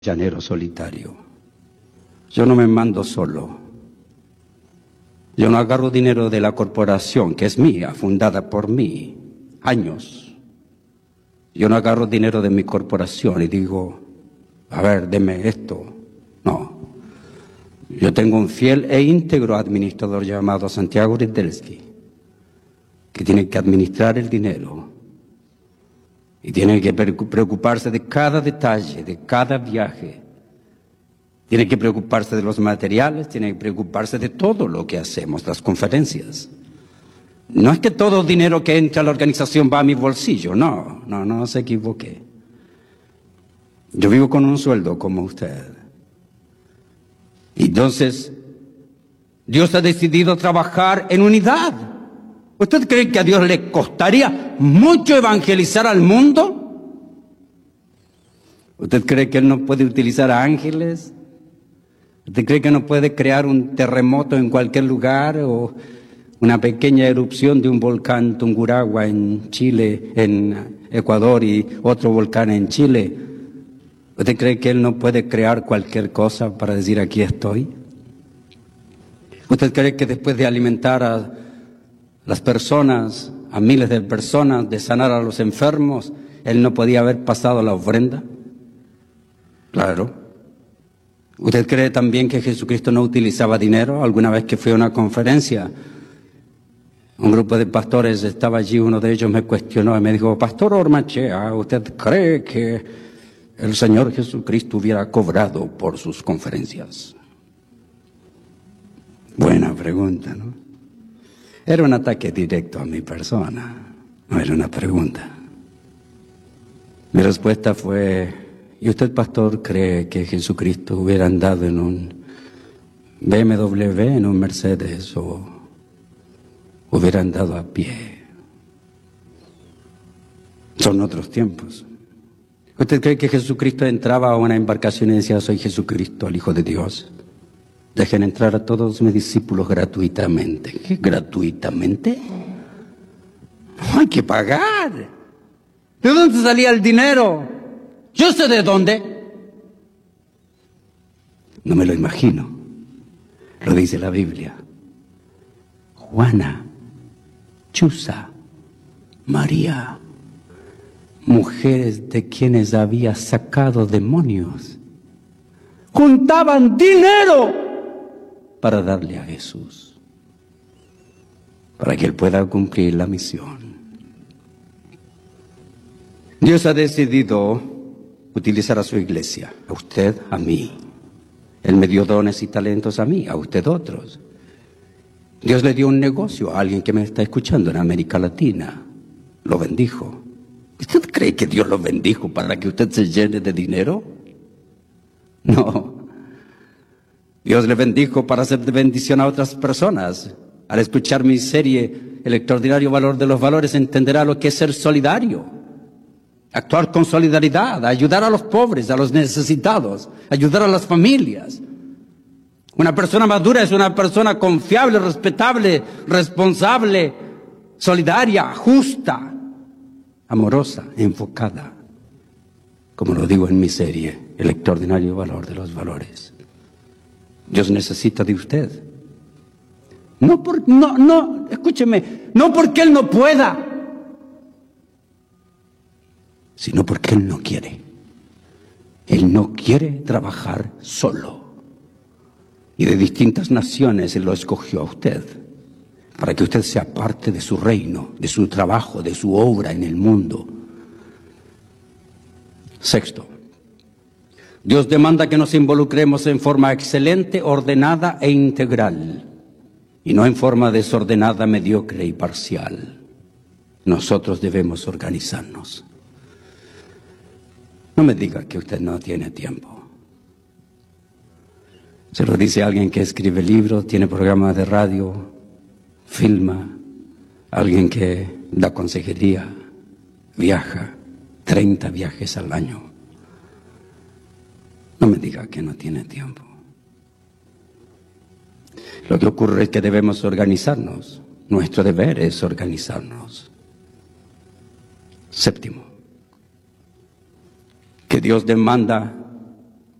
llanero solitario. Yo no me mando solo. Yo no agarro dinero de la corporación, que es mía, fundada por mí, años. Yo no agarro dinero de mi corporación y digo, a ver, deme esto. No. Yo tengo un fiel e íntegro administrador llamado Santiago Rydelski, que tiene que administrar el dinero y tiene que preocuparse de cada detalle, de cada viaje. Tiene que preocuparse de los materiales, tiene que preocuparse de todo lo que hacemos, las conferencias. No es que todo el dinero que entra a la organización va a mi bolsillo, no se equivoque. Yo vivo con un sueldo como usted. Entonces, Dios ha decidido trabajar en unidad. ¿Usted cree que a Dios le costaría mucho evangelizar al mundo? ¿Usted cree que Él no puede utilizar ángeles? ¿Usted cree que no puede crear un terremoto en cualquier lugar o una pequeña erupción de un volcán Tungurahua en Chile, en Ecuador y otro volcán en Chile? ¿Usted cree que Él no puede crear cualquier cosa para decir aquí estoy? ¿Usted cree que después de alimentar a las personas, a miles de personas, de sanar a los enfermos, Él no podía haber pasado la ofrenda? Claro. ¿Usted cree también que Jesucristo no utilizaba dinero? Alguna vez que fui a una conferencia, un grupo de pastores estaba allí, uno de ellos me cuestionó y me dijo, Pastor Ormachea, ¿usted cree que el Señor Jesucristo hubiera cobrado por sus conferencias? Buena pregunta, ¿no? Era un ataque directo a mi persona, no era una pregunta. Mi respuesta fue, ¿y usted, pastor, cree que Jesucristo hubiera andado en un BMW, en un Mercedes, o hubiera andado a pie? Son otros tiempos. ¿Usted cree que Jesucristo entraba a una embarcación y decía, soy Jesucristo, el Hijo de Dios? Dejen entrar a todos mis discípulos gratuitamente. ¿Qué gratuitamente? Hay que pagar. ¿De dónde salía el dinero? Yo sé de dónde. No me lo imagino. Lo dice la Biblia. Juana, Chuza, María, mujeres de quienes había sacado demonios, juntaban dinero para darle a Jesús, para que Él pueda cumplir la misión. Dios ha decidido utilizar a su iglesia, a usted, a mí. Él me dio dones y talentos a mí, a usted otros. Dios le dio un negocio a alguien que me está escuchando en América Latina. Lo bendijo. ¿Usted cree que Dios lo bendijo para que usted se llene de dinero? No. Dios le bendijo para hacer de bendición a otras personas. Al escuchar mi serie, El extraordinario valor de los valores, entenderá lo que es ser solidario. Actuar con solidaridad, ayudar a los pobres, a los necesitados, ayudar a las familias. Una persona madura es una persona confiable, respetable, responsable, solidaria, justa, amorosa, enfocada. Como lo digo en mi serie, El extraordinario valor de los valores. Dios necesita de usted. Escúcheme, no porque Él no pueda, sino porque Él no quiere. Él no quiere trabajar solo. Y de distintas naciones Él lo escogió a usted, para que usted sea parte de su reino, de su trabajo, de su obra en el mundo. Sexto, Dios demanda que nos involucremos en forma excelente, ordenada e integral, y no en forma desordenada, mediocre y parcial. Nosotros debemos organizarnos. No me diga que usted no tiene tiempo. Se lo dice alguien que escribe libros, tiene programas de radio, filma, alguien que da consejería, viaja, 30 viajes al año. No me diga que no tiene tiempo. Lo que ocurre es que debemos organizarnos. Nuestro deber es organizarnos. Séptimo, que Dios demanda